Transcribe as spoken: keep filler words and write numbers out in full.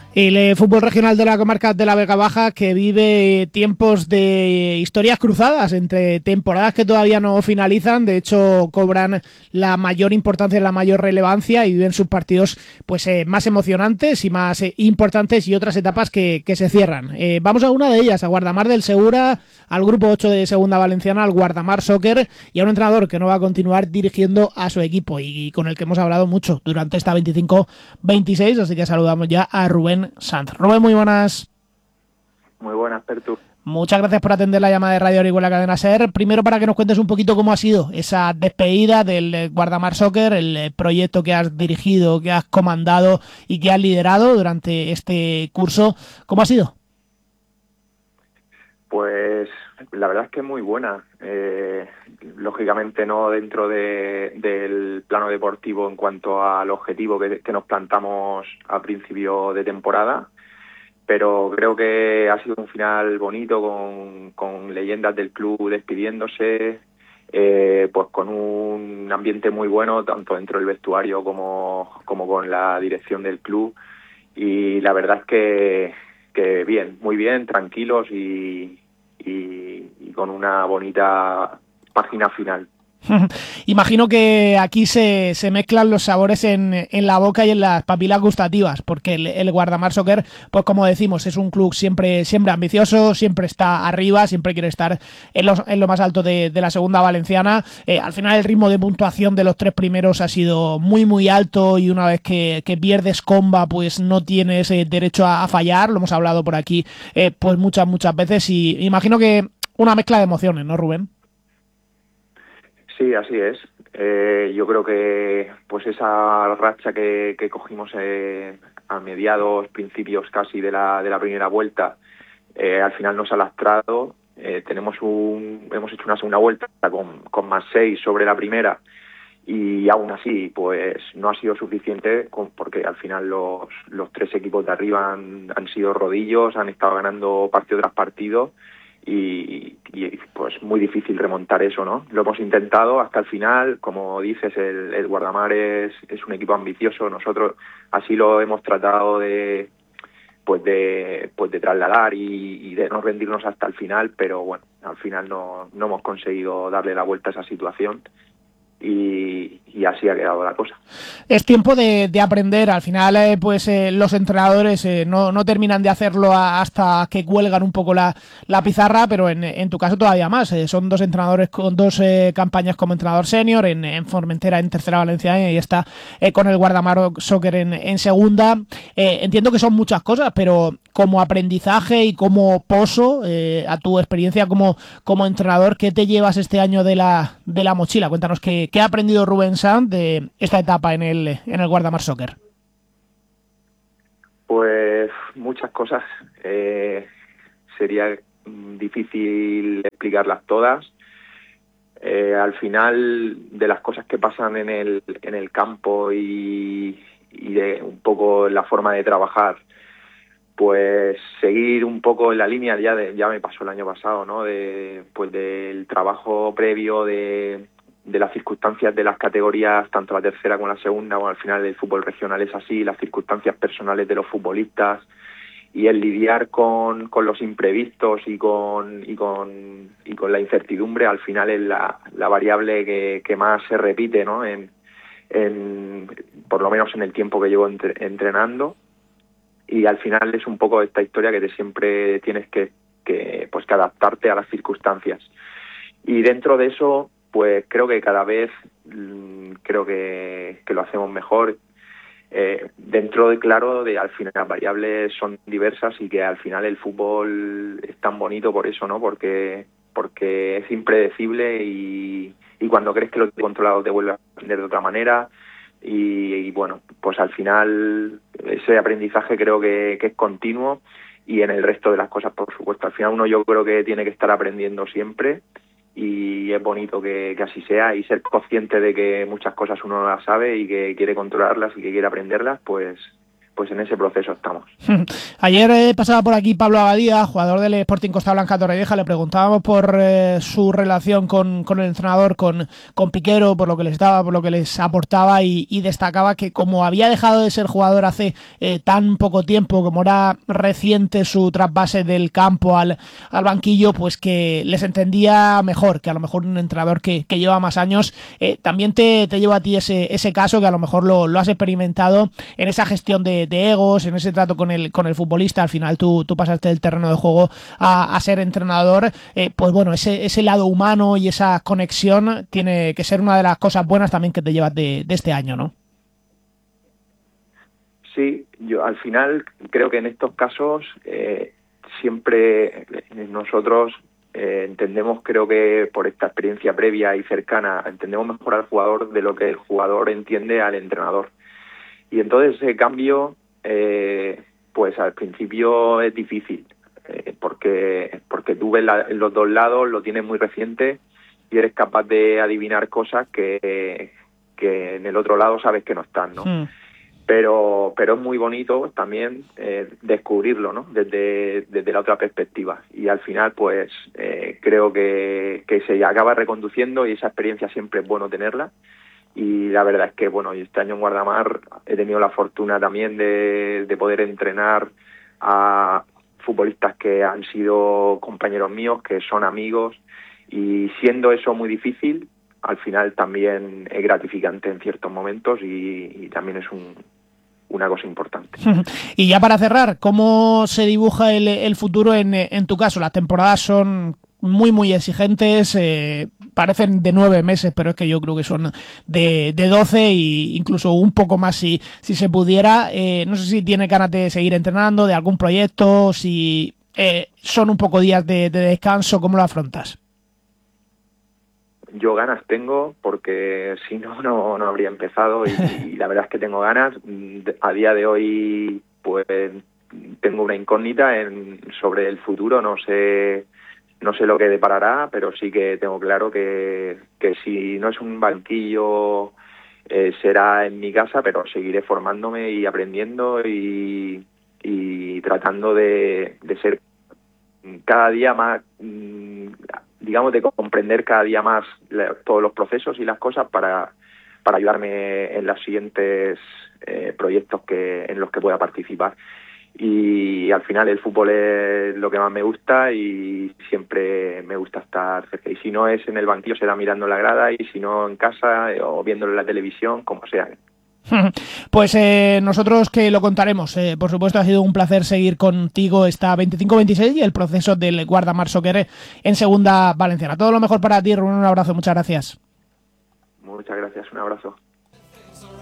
El eh, fútbol regional de la comarca de la Vega Baja, que vive tiempos de historias cruzadas entre temporadas que todavía no finalizan, de hecho cobran la mayor importancia, la mayor relevancia y viven sus partidos pues eh, más emocionantes y más eh, importantes, y otras etapas que, que se cierran. Eh, vamos a una de ellas, a Guardamar del Segura, al grupo ocho de Segunda Valenciana, al Guardamar Soccer, y a un entrenador que no va a continuar dirigiendo a su equipo y con el que hemos hablado mucho durante esta veinticinco veintiséis, así que saludamos ya a Rubén Sanz. Rubén, muy buenas. Muy buenas, Pertu. Muchas gracias por atender la llamada de Radio Orihuela Cadena Ser. Primero, para que nos cuentes un poquito cómo ha sido esa despedida del Guardamar Soccer, el proyecto que has dirigido, que has comandado y que has liderado durante este curso. ¿Cómo ha sido? Pues la verdad es que muy buena. Eh, lógicamente no dentro de, del plano deportivo en cuanto al objetivo que, que nos plantamos a principio de temporada, pero creo que ha sido un final bonito con, con leyendas del club despidiéndose, eh, pues con un ambiente muy bueno tanto dentro del vestuario como, como con la dirección del club, y la verdad es que, que bien, muy bien, tranquilos y, y, y con una bonita página final. Imagino que aquí se, se mezclan los sabores en, en la boca y en las papilas gustativas, porque el, el Guardamar Soccer, pues como decimos, es un club siempre siempre ambicioso, siempre está arriba, siempre quiere estar en, los, en lo más alto de, de la segunda valenciana. Eh, al final el ritmo de puntuación de los tres primeros ha sido muy muy alto, y una vez que, que pierdes comba, pues no tienes eh, derecho a, a fallar. Lo hemos hablado por aquí eh, pues muchas muchas veces, y imagino que una mezcla de emociones, ¿no, Rubén? Sí, así es. Eh, yo creo que pues esa racha que, que cogimos eh, a mediados, principios casi de la, de la primera vuelta, eh, al final nos ha lastrado. Eh, tenemos un, hemos hecho una segunda vuelta con, con más seis sobre la primera, y aún así pues no ha sido suficiente con, porque al final los, los tres equipos de arriba han, han sido rodillos, han estado ganando partido tras partido. Y, y pues muy difícil remontar eso, ¿no? Lo hemos intentado hasta el final. Como dices, el, el Guardamar es, es un equipo ambicioso. Nosotros así lo hemos tratado de pues de pues de trasladar y, y de no rendirnos hasta el final, pero bueno, al final no, no hemos conseguido darle la vuelta a esa situación. Y, y así ha quedado la cosa. Es tiempo de, de aprender. Al final, eh, pues eh, los entrenadores eh, no, no terminan de hacerlo a, hasta que cuelgan un poco la, la pizarra, pero en, en tu caso todavía más. Eh, son dos entrenadores con dos eh, campañas como entrenador senior, en, en Formentera en tercera valenciana, y está eh, con el Guardamar Soccer en, en segunda. Eh, entiendo que son muchas cosas, pero como aprendizaje y como pozo eh, a tu experiencia como, como entrenador, ¿qué te llevas este año de la, de la mochila? Cuéntanos qué, qué ha aprendido Rubén Sanz de esta etapa en el, en el Guardamar Soccer. Pues muchas cosas. Eh, sería difícil explicarlas todas. Eh, al final, de las cosas que pasan en el, en el campo y, y de un poco la forma de trabajar, pues seguir un poco en la línea, ya de, ya me pasó el año pasado, ¿no? De, pues del trabajo previo, de, de las circunstancias de las categorías, tanto la tercera como la segunda. Bueno, al final el fútbol regional es así, las circunstancias personales de los futbolistas, y el lidiar con, con los imprevistos y con, y con y con la incertidumbre, al final es la, la variable que, que más se repite, ¿no? En, en, por lo menos en el tiempo que llevo entre, entrenando. Y al final es un poco esta historia que te siempre tienes que, que, pues, que adaptarte a las circunstancias. Y dentro de eso, pues creo que cada vez mmm, creo que, que lo hacemos mejor. Eh, dentro de, claro, de al final las variables son diversas, y que al final el fútbol es tan bonito por eso, ¿no? Porque, porque es impredecible, y, y cuando crees que lo tienes controlado te vuelve a aprender de otra manera. Y, y bueno, pues al final ese aprendizaje creo que, que es continuo, y en el resto de las cosas, por supuesto. Al final uno, yo creo que tiene que estar aprendiendo siempre, y es bonito que, que así sea, y ser consciente de que muchas cosas uno no las sabe y que quiere controlarlas y que quiere aprenderlas, pues pues en ese proceso estamos. Ayer eh, pasaba por aquí Pablo Abadía, jugador del Sporting Costa Blanca Torrevieja. Le preguntábamos por eh, su relación con, con el entrenador, con, con Piquero, por lo que les daba, por lo que les aportaba, y, y destacaba que como había dejado de ser jugador hace eh, tan poco tiempo, como era reciente su trasvase del campo al, al banquillo, pues que les entendía mejor que a lo mejor un entrenador que, que lleva más años. Eh, también te, te lleva a ti ese, ese caso, que a lo mejor lo, lo has experimentado en esa gestión de de egos, en ese trato con el con el futbolista. Al final tú, tú pasaste del terreno de juego a, a ser entrenador, eh, pues bueno, ese, ese lado humano y esa conexión tiene que ser una de las cosas buenas también que te llevas de, de este año, ¿no? Sí, yo al final creo que en estos casos eh, siempre nosotros eh, entendemos, creo que por esta experiencia previa y cercana, entendemos mejor al jugador de lo que el jugador entiende al entrenador. Y entonces ese cambio, eh, pues al principio es difícil, eh, porque porque tú ves la, los dos lados, lo tienes muy reciente y eres capaz de adivinar cosas que, que en el otro lado sabes que no están, ¿no? Mm. Pero pero es muy bonito también eh, descubrirlo, ¿no? Desde, desde la otra perspectiva. Y al final, pues eh, creo que, que se acaba reconduciendo y esa experiencia siempre es bueno tenerla. Y la verdad es que, bueno, este año en Guardamar he tenido la fortuna también de, de poder entrenar a futbolistas que han sido compañeros míos, que son amigos, y siendo eso muy difícil, al final también es gratificante en ciertos momentos y, y también es un, una cosa importante. Y ya para cerrar, ¿cómo se dibuja el, el futuro en, en tu caso? Las temporadas son muy muy exigentes, eh, parecen de nueve meses, pero es que yo creo que son de, de doce e incluso un poco más si, si se pudiera. Eh, no sé si tiene ganas de seguir entrenando, de algún proyecto, si eh, son un poco días de, de descanso. ¿Cómo lo afrontas? Yo ganas tengo, porque si no, no, no habría empezado y, y la verdad es que tengo ganas. A día de hoy pues tengo una incógnita en, sobre el futuro, no sé No sé lo que deparará, pero sí que tengo claro que, que si no es un banquillo eh, será en mi casa, pero seguiré formándome y aprendiendo y, y tratando de, de ser cada día más, digamos, de comprender cada día más la, todos los procesos y las cosas para, para ayudarme en los siguientes eh, proyectos que en los que pueda participar. Y al final el fútbol es lo que más me gusta y siempre me gusta estar cerca. Y si no es en el banquillo será mirando la grada, y si no en casa o viéndolo en la televisión, como sea. Pues eh, nosotros que lo contaremos. Eh, por supuesto ha sido un placer seguir contigo esta veinticinco veintiséis y el proceso del Guardamar Soccer en Segunda Valenciana. Todo lo mejor para ti, Rubén. Un abrazo, muchas gracias. Muchas gracias, un abrazo.